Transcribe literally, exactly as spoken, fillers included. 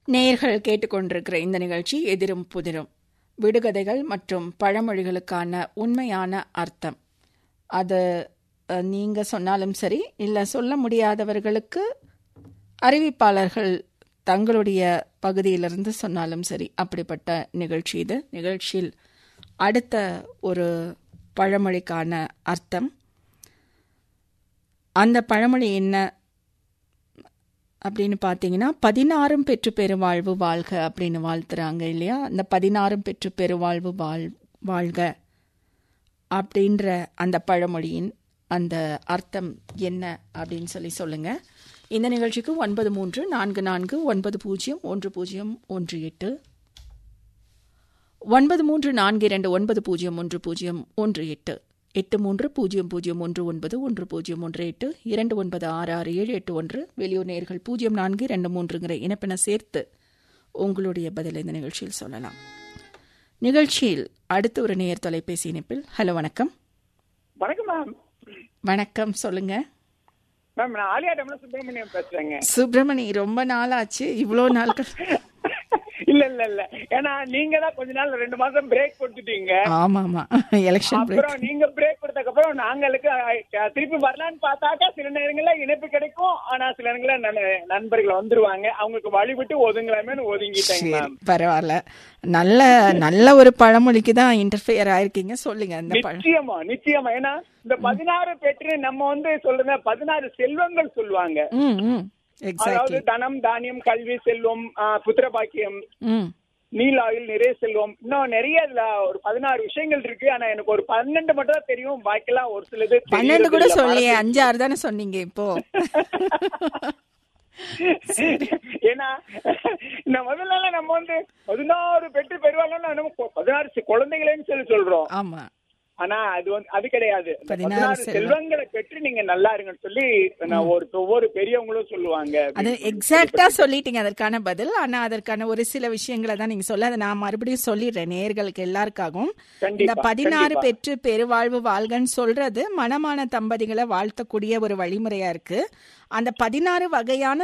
நேயர்கள் கேட்டுக்கொண்டிருக்கிற இந்த நிகழ்ச்சி எதிரும் புதிரும் விடுகதைகள் மற்றும் பழமொழிகளுக்கான உண்மையான அர்த்தம். அது நீங்கள் சொன்னாலும் சரி, இல்லை சொல்ல முடியாதவர்களுக்கு அறிவிப்பாளர்கள் தங்களுடைய பகுதியிலிருந்து சொன்னாலும் சரி, அப்படிப்பட்ட நிகழ்ச்சி இது. நிகழ்ச்சியில் அடுத்த ஒரு பழமொழிக்கான அர்த்தம், அந்த பழமொழி என்ன அப்படின்னு பார்த்தீங்கன்னா, பதினாறும் பெற்று பெருவாழ்வு வாழ்க அப்படின்னு வாழ்த்துறாங்க இல்லையா? அந்த பதினாறும் பெற்று பெருவாழ்வு வாழ் வாழ்க அப்படின்ற அந்த பழமொழியின் அந்த அர்த்தம் என்ன அப்படின்னு சொல்லி சொல்லுங்க. இந்த நிகழ்ச்சிக்கு ஒன்பது மூன்று நான்கு நான்கு ஒன்பது பூஜ்ஜியம் ஒன்று பூஜ்ஜியம் ஒன்று எட்டு, ஒன்பது மூன்று நான்கு இரண்டு ஒன்பது பூஜ்ஜியம் ஒன்று பூஜ்ஜியம் ஒன்று எட்டு, எட்டு மூன்று பூஜ்ஜியம் பூஜ்ஜியம் ஒன்று ஒன்பது ஒன்று பூஜ்ஜியம் ஒன்று எட்டு, இரண்டு ஒன்பது ஆறு ஆறு ஏழு எட்டு ஒன்று, வெளியூர் நேயர்கள் பூஜ்ஜியம் நான்கு இரண்டு மூன்றுங்கிற இணைப்பினை சேர்த்து உங்களுடைய பதில் இந்த நிகழ்ச்சியில் சொல்லலாம். நிகழ்ச்சியில் அடுத்து ஒரு நேயர் தொலைபேசி இணைப்பில். ஹலோ, வணக்கம். வணக்கம் மேம். வணக்கம், சொல்லுங்க மேம். நான் ஆலியாடம்ல சுப்பிரமணியம் பேசுறேங்க. சுப்பிரமணி, ரொம்ப நாள் ஆச்சு. இவ்வளோ நாட்கள் இல்ல இல்ல இல்ல ஏன்னா நீங்க தான் கொஞ்ச நாள் ரெண்டு மாசம் பிரேக் கொடுத்துட்டீங்க. ஆமா ஆமா, எலெக்ஷன் பிரேக். அப்புறம் நீங்க பிரேக் கொடுத்ததுக்கு அப்புறம் நாங்களுக்கு திருப்பி வரலான்னு பார்த்தாக்கா சில நேரங்கள்ல இணைப்பு கிடைக்கும், ஆனா சில நேரங்கள்ல நண்பர்கள் வந்துருவாங்க, அவங்களுக்கு வழிவிட்டு ஒதுங்கலாமே ஒதுங்கிட்டாங்க. பரவாயில்ல, நல்ல நல்ல ஒரு பழமொழிக்கு தான் இன்டர்ஃபியர் ஆயிருக்கீங்க. சொல்லுங்க. நிச்சயமா நிச்சயமா. ஏன்னா இந்த பதினாறு பெற்று நம்ம வந்து சொல்றது பதினாறு செல்வங்கள் சொல்லுவாங்க. அதாவது தனம், தானியம், கல்வி, செல்வம், புத்திர பாக்கியம், நீலாயில் நிறைய செல்வம், இன்னும் நிறைய இதுல ஒரு பதினாறு விஷயங்கள் இருக்கு. ஆனா எனக்கு ஒரு பன்னெண்டு மட்டும் தான் தெரியும், பாக்கியெல்லாம் ஒரு சிலது பன்னெண்டு கூட சொல்லி அஞ்சு ஆறு தானே சொன்னீங்க இப்போ. ஏன்னா இந்த முதல்ல நம்ம வந்து பதினாறு பெற்று பெறுவாங்க, பதினாறு குழந்தைகளேன்னு சொல்லி சொல்றோம். ஆமா, ஆனா அது வந்து அது கிடையாது. பதினாறு செல்வங்களை பெற்று நீங்க நல்லா இருங்கன்னு சொல்லி ஒரு ஒவ்வொரு பெரியவங்களும் சொல்லுவாங்க. அது எக்ஸாக்டா சொல்லிட்டீங்க அதற்கான பதில். ஆனா அதற்கான ஒரு சில விஷயங்களை தான் நீங்க சொல்ல, அதை நான் மறுபடியும் சொல்லிடுறேன் நேயர்களுக்கு எல்லாருக்காகவும். இந்த பதினாறு பெற்று பெருவாழ்வு வாழ்கன்னு சொல்றது மணமான தம்பதிகளை வாழ்த்தக்கூடிய ஒரு வழிமுறையா இருக்கு. அந்த பதினாறு வகையான